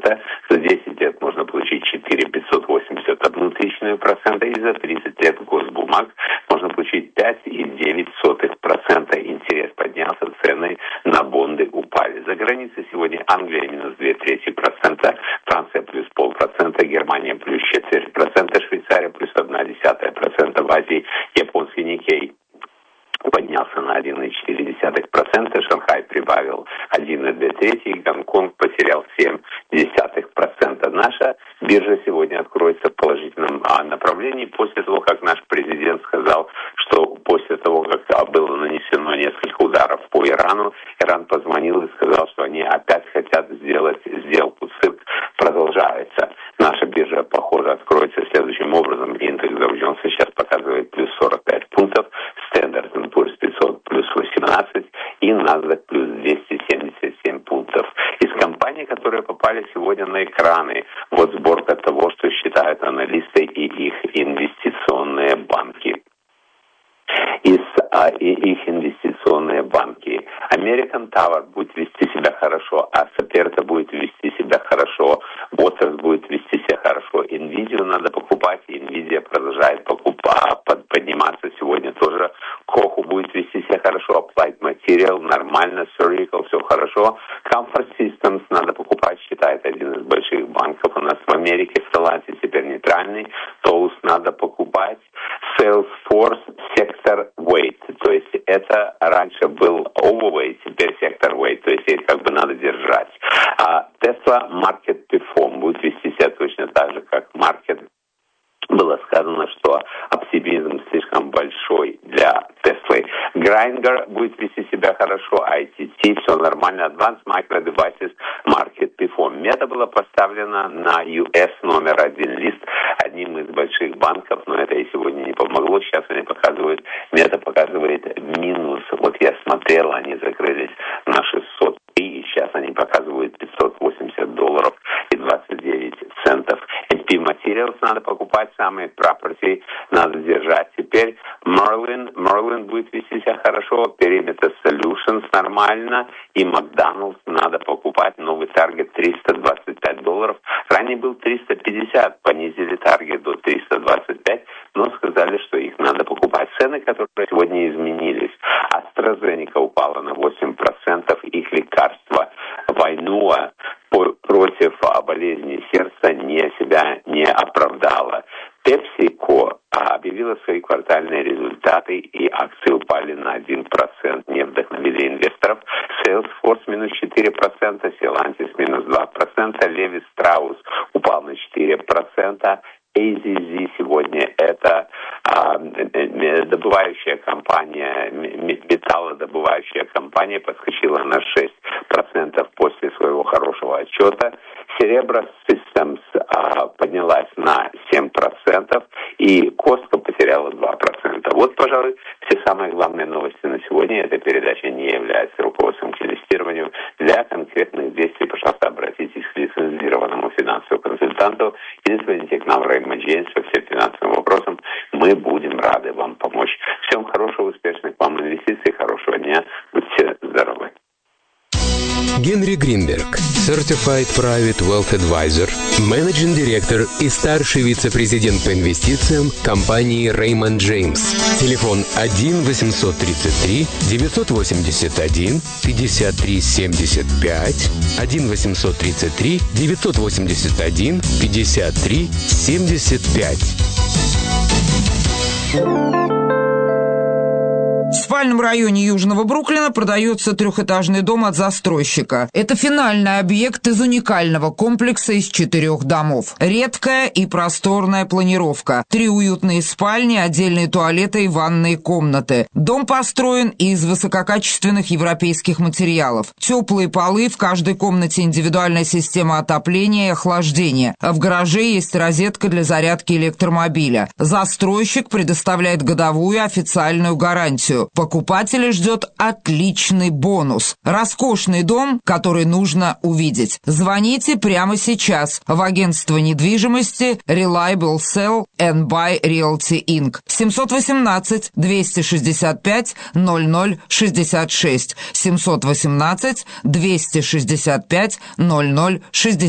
за 10 лет можно получить 4,581%, и за 30 лет госбумаг можно получить 5,9%. Интерес поднялся, цены на бонды упали. За границей сегодня Англия минус 0,2%, Франция плюс 0,5%, Германия плюс 0,4%, Швейцария плюс 0,1%. В Азии японский Никей поднялся на 1,4%, Шанхай прибавил 1,2%, Гонконг потерял 0,7%. Наша биржа сегодня откроется в положительном направлении после того, как наш президент сказал, что после того, как было нанесено несколько ударов по Ирану, Иран позвонил и сказал, что они опять хотят сделать сделку. Цирк продолжается. Наша биржа, похоже, откроется следующим образом. Индекс Dow Jones сейчас показывает плюс 45 пунктов, Standard & Poor's 500 плюс 18 и NASDAQ плюс 277 пунктов. Из компаний, которые попали сегодня на экраны, вот сборка того, что считают аналисты и их инвестиционные банки. Их инвестиционные банки. American Tower будет вести себя хорошо, Saperta будет вести себя хорошо, Waters будет вести себя хорошо, Nvidia надо покупать, Nvidia продолжает подниматься сегодня тоже, Kohu будет вести себя хорошо, Applied Material нормально, Surgical все хорошо, Comfort Systems надо покупать, считает один из больших банков у нас в Америке, Stellantis теперь нейтральный, Toast надо покупать, Salesforce сектор weight, то есть это раньше был overweight, теперь сектор weight, то есть как бы надо держать. Tesla Market Perform будет вести себя точно так же, как Market. Было сказано, что оптимизм слишком большой для Теслы. Grindr будет вести себя хорошо, ITT, все нормально, Advanced Micro Devices, Market Perform. Мета была поставлена на US номер 1 лист одним из больших банков, но это и сегодня не помогло. Сейчас они показывают, мета показывает минус. Вот я смотрел, они закрылись на 600, и сейчас они показывают $580 и 29 центов. MP Materials надо покупать, самые property надо держать. Теперь Merlin будет вести себя хорошо, Perimeter Solutions нормально, и McDonald's надо покупать, новый таргет $325. Ранее был 350, понизили таргет до 325, но сказали, что их надо покупать. Цены, которые сегодня изменились. AstraZeneca упала на 8%, их лекарство Вайнуа против болезни сердца себя не оправдала. PepsiCo объявила свои квартальные результаты, и акции упали на 1%, не вдохновили инвесторов. Salesforce минус 4%, Stellantis минус 2%, Levi Strauss упал на 4%. AZZ сегодня это добывающая компания, металлодобывающая компания, подскочила на 6% после своего хорошего отчета. Cerebras Systems поднялась на 7%, и Costco потеряла 2%. Вот, пожалуй, все самые главные новости на сегодня. Эта передача не является руководством к инвестированию. Для конкретных действий, пожалуйста, обратитесь к лицензированному финансовому консультанту или звоните к нам Raymond James по всем финансовым вопросам. Мы будем рады вам помочь. Всем хорошего, успешных вам инвестиций, хорошего дня. Будьте здоровы. Генри Гринберг, Certified Private Wealth Advisor, менеджинг директор и старший вице-президент по инвестициям компании Raymond James. Телефон 1-833-981-53-75, 1-833-981-53-75. В спальном районе Южного Бруклина продается трехэтажный дом от застройщика. Это финальный объект из уникального комплекса из 4 домов. Редкая и просторная планировка. 3 уютные спальни, отдельные туалеты и ванные комнаты. Дом построен из высококачественных европейских материалов. Теплые полы, в каждой комнате индивидуальная система отопления и охлаждения. В гараже есть розетка для зарядки электромобиля. Застройщик предоставляет годовую официальную гарантию. Покупателя ждет отличный бонус. Роскошный дом, который нужно увидеть. Звоните прямо сейчас в агентство недвижимости Reliable Sell and Buy Realty Inc. 718-265-0066. 718-265-0066.